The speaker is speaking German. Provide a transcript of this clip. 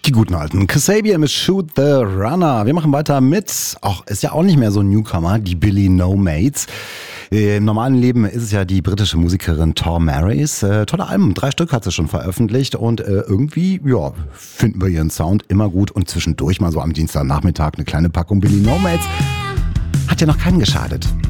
Die guten alten Kasabian mit Shoot the Runner. Wir machen weiter mit, ist ja auch nicht mehr so ein Newcomer, die Billy No Mates. Im normalen Leben ist es ja die britische Musikerin Tom Marys. Tolle Alben, 3 Stück hat sie schon veröffentlicht und irgendwie, finden wir ihren Sound immer gut und zwischendurch mal so am Dienstagnachmittag eine kleine Packung Billy No Mates. Hat ja noch keinem geschadet.